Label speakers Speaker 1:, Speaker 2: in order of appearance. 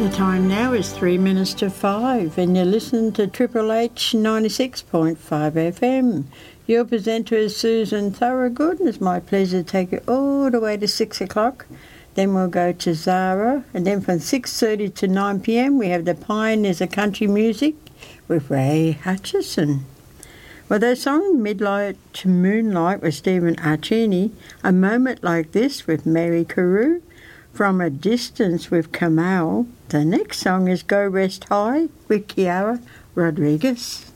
Speaker 1: The time now is 3 minutes to 5 and you're listening to Triple H 96.5 FM. Your presenter is Susan Thorogood and it's my pleasure to take you all the way to 6 o'clock. Then we'll go to Zara and then from 6:30 to 9 p.m. we have the Pioneers of Country Music with Ray Hutchison. Well, their song Midnight to Moonlight with Stephen Archini, A Moment Like This with Mary Carew, From a Distance with Kamal. The next song is Go Rest High with Kiara Rodriguez.